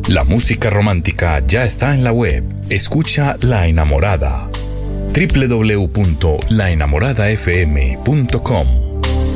La música romántica ya está en la web. Escucha La Enamorada. www.laenamoradafm.com